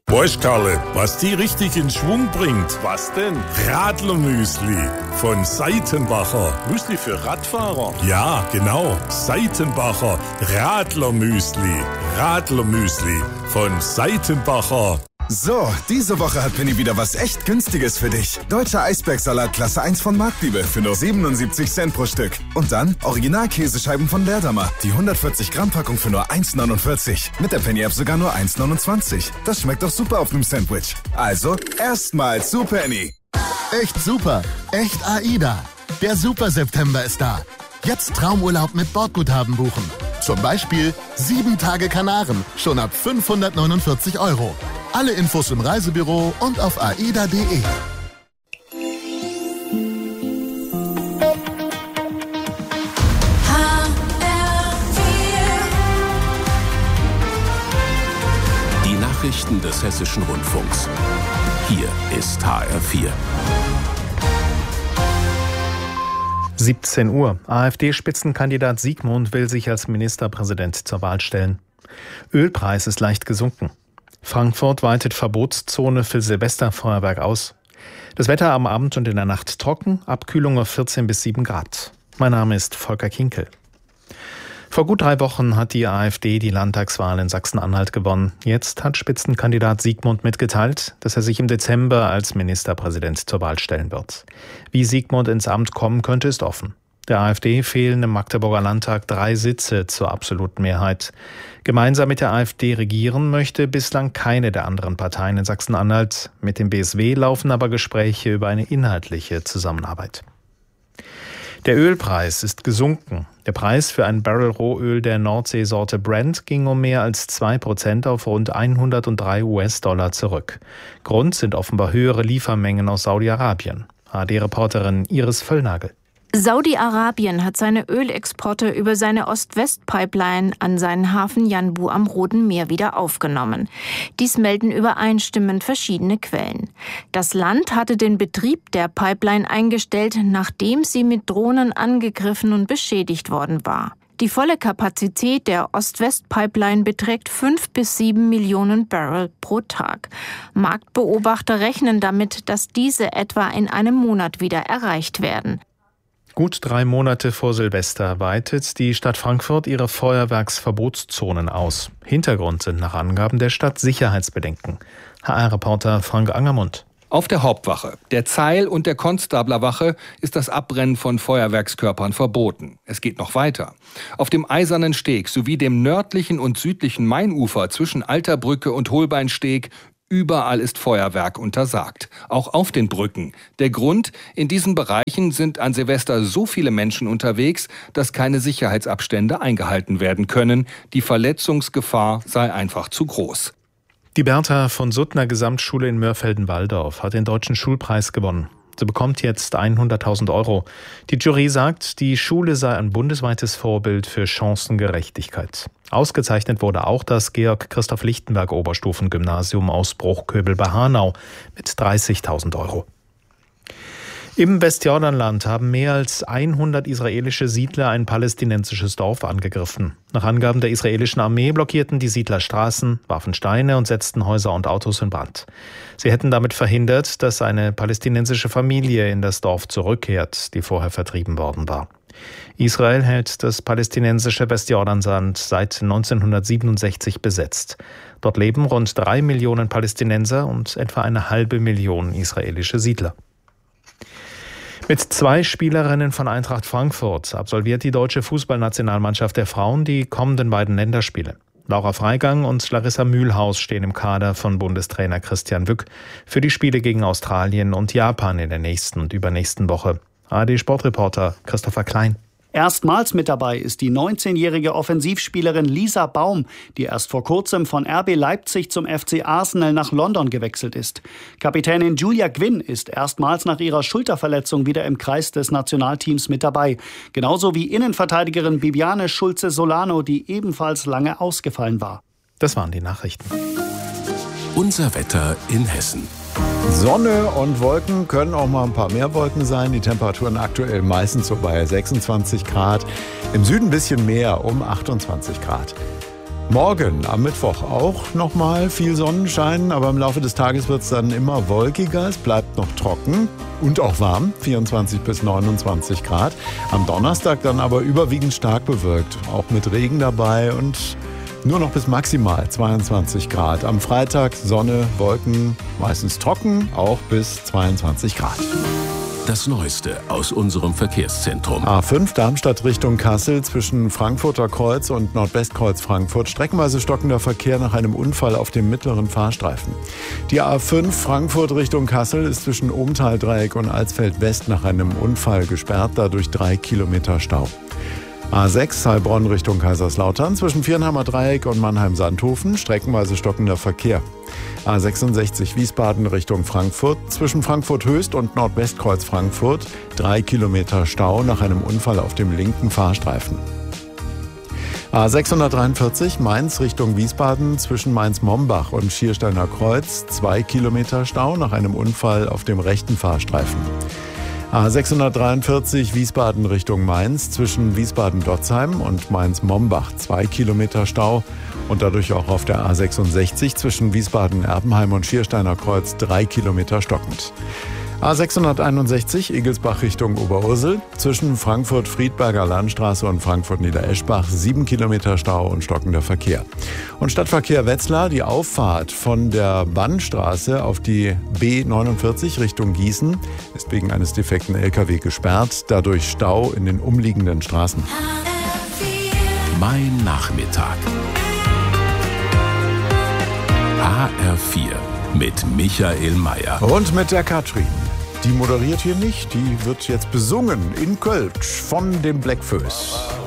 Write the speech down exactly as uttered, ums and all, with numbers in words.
Weißt, Karle, was die richtig in Schwung bringt? Was denn? Radlermüsli von Seitenbacher. Müsli für Radfahrer? Ja, genau. Seitenbacher Radlermüsli. Radlermüsli von Seitenbacher. So, diese Woche hat Penny wieder was echt Günstiges für dich. Deutscher Eisbergsalat Klasse eins von Marktliebe für nur siebenundsiebzig Cent pro Stück. Und dann Original-Käsescheiben von Berdamer. Die hundertvierzig Gramm Packung für nur eins neunundvierzig. Mit der Penny-App sogar nur eins neunundzwanzig. Das schmeckt doch super auf einem Sandwich. Also, erstmal zu Penny. Echt super. Echt AIDA. Der Super September ist da. Jetzt Traumurlaub mit Bordguthaben buchen. Zum Beispiel sieben Tage Kanaren. Schon ab fünfhundertneunundvierzig Euro. Alle Infos im Reisebüro und auf aida punkt de. Die Nachrichten des Hessischen Rundfunks. Hier ist H R vier. siebzehn Uhr. AfD-Spitzenkandidat Siegmund will sich als Ministerpräsident zur Wahl stellen. Ölpreis ist leicht gesunken. Frankfurt weitet Verbotszone für Silvesterfeuerwerk aus. Das Wetter am Abend und in der Nacht trocken, Abkühlung auf vierzehn bis sieben Grad. Mein Name ist Volker Kinkel. Vor gut drei Wochen hat die AfD die Landtagswahl in Sachsen-Anhalt gewonnen. Jetzt hat Spitzenkandidat Siegmund mitgeteilt, dass er sich im Dezember als Ministerpräsident zur Wahl stellen wird. Wie Siegmund ins Amt kommen könnte, ist offen. Der AfD fehlen im Magdeburger Landtag drei Sitze zur absoluten Mehrheit. Gemeinsam mit der AfD regieren möchte bislang keine der anderen Parteien in Sachsen-Anhalt. Mit dem B S W laufen aber Gespräche über eine inhaltliche Zusammenarbeit. Der Ölpreis ist gesunken. Der Preis für ein Barrel Rohöl der Nordseesorte Brent ging um mehr als zwei Prozent auf rund hundertdrei US-Dollar zurück. Grund sind offenbar höhere Liefermengen aus Saudi-Arabien. A R D-Reporterin Iris Völlnagel. Saudi-Arabien hat seine Ölexporte über seine Ost-West-Pipeline an seinen Hafen Yanbu am Roten Meer wieder aufgenommen. Dies melden übereinstimmend verschiedene Quellen. Das Land hatte den Betrieb der Pipeline eingestellt, nachdem sie mit Drohnen angegriffen und beschädigt worden war. Die volle Kapazität der Ost-West-Pipeline beträgt fünf bis sieben Millionen Barrel pro Tag. Marktbeobachter rechnen damit, dass diese etwa in einem Monat wieder erreicht werden. Gut drei Monate vor Silvester weitet die Stadt Frankfurt ihre Feuerwerksverbotszonen aus. Hintergrund sind nach Angaben der Stadt Sicherheitsbedenken. H R-Reporter Frank Angermund. Auf der Hauptwache, der Zeil- und der Konstablerwache ist das Abbrennen von Feuerwerkskörpern verboten. Es geht noch weiter. Auf dem Eisernen Steg sowie dem nördlichen und südlichen Mainufer zwischen Alterbrücke und Holbeinsteg überall ist Feuerwerk untersagt, auch auf den Brücken. Der Grund, in diesen Bereichen sind an Silvester so viele Menschen unterwegs, dass keine Sicherheitsabstände eingehalten werden können. Die Verletzungsgefahr sei einfach zu groß. Die Bertha von Suttner Gesamtschule in Mörfelden-Walldorf hat den Deutschen Schulpreis gewonnen. Sie bekommt jetzt hunderttausend Euro. Die Jury sagt, die Schule sei ein bundesweites Vorbild für Chancengerechtigkeit. Ausgezeichnet wurde auch das Georg-Christoph-Lichtenberg-Oberstufengymnasium aus Bruchköbel bei Hanau mit dreißigtausend Euro. Im Westjordanland haben mehr als hundert israelische Siedler ein palästinensisches Dorf angegriffen. Nach Angaben der israelischen Armee blockierten die Siedler Straßen, warfen Steine und setzten Häuser und Autos in Brand. Sie hätten damit verhindert, dass eine palästinensische Familie in das Dorf zurückkehrt, die vorher vertrieben worden war. Israel hält das palästinensische Westjordanland seit neunzehnhundertsiebenundsechzig besetzt. Dort leben rund drei Millionen Palästinenser und etwa eine halbe Million israelische Siedler. Mit zwei Spielerinnen von Eintracht Frankfurt absolviert die deutsche Fußballnationalmannschaft der Frauen die kommenden beiden Länderspiele. Laura Freigang und Larissa Mühlhaus stehen im Kader von Bundestrainer Christian Wück für die Spiele gegen Australien und Japan in der nächsten und übernächsten Woche. A R D-Sportreporter Christopher Klein. Erstmals mit dabei ist die neunzehnjährige Offensivspielerin Lisa Baum, die erst vor kurzem von R B Leipzig zum F C Arsenal nach London gewechselt ist. Kapitänin Julia Gwynn ist erstmals nach ihrer Schulterverletzung wieder im Kreis des Nationalteams mit dabei. Genauso wie Innenverteidigerin Bibiane Schulze-Solano, die ebenfalls lange ausgefallen war. Das waren die Nachrichten. Unser Wetter in Hessen. Sonne und Wolken, können auch mal ein paar mehr Wolken sein. Die Temperaturen aktuell meistens so bei sechsundzwanzig Grad. Im Süden ein bisschen mehr, um achtundzwanzig Grad. Morgen am Mittwoch auch nochmal viel Sonnenschein, aber im Laufe des Tages wird es dann immer wolkiger. Es bleibt noch trocken und auch warm, vierundzwanzig bis neunundzwanzig Grad. Am Donnerstag dann aber überwiegend stark bewölkt, auch mit Regen dabei und nur noch bis maximal zweiundzwanzig Grad. Am Freitag Sonne, Wolken, meistens trocken, auch bis zweiundzwanzig Grad. Das Neueste aus unserem Verkehrszentrum. A fünf Darmstadt Richtung Kassel zwischen Frankfurter Kreuz und Nordwestkreuz Frankfurt. Streckenweise stockender Verkehr nach einem Unfall auf dem mittleren Fahrstreifen. Die A fünf Frankfurt Richtung Kassel ist zwischen Ohmtal-Dreieck und Alsfeld West nach einem Unfall gesperrt, dadurch drei Kilometer Stau. A sechs Heilbronn Richtung Kaiserslautern zwischen Viernheimer Dreieck und Mannheim-Sandhofen, streckenweise stockender Verkehr. A sechsundsechzig Wiesbaden Richtung Frankfurt zwischen Frankfurt Höchst und Nordwestkreuz Frankfurt, drei Kilometer Stau nach einem Unfall auf dem linken Fahrstreifen. A sechshundertdreiundvierzig Mainz Richtung Wiesbaden zwischen Mainz-Mombach und Schiersteiner Kreuz, zwei Kilometer Stau nach einem Unfall auf dem rechten Fahrstreifen. A sechshundertdreiundvierzig Wiesbaden Richtung Mainz zwischen Wiesbaden-Dotzheim und Mainz-Mombach, zwei Kilometer Stau und dadurch auch auf der A sechsundsechzig zwischen Wiesbaden-Erbenheim und Schiersteiner Kreuz, drei Kilometer stockend. A sechshunderteinundsechzig Egelsbach Richtung Oberursel zwischen Frankfurt-Friedberger Landstraße und Frankfurt-Niedereschbach, sieben Kilometer Stau und stockender Verkehr. Und Stadtverkehr Wetzlar, die Auffahrt von der Bannstraße auf die B neunundvierzig Richtung Gießen ist wegen eines defekten L K W gesperrt, dadurch Stau in den umliegenden Straßen. Mein Nachmittag. H R vier mit Michael Mayer. Und mit der Katrin. Die moderiert hier nicht, die wird jetzt besungen in Kölsch von den Blackfoes.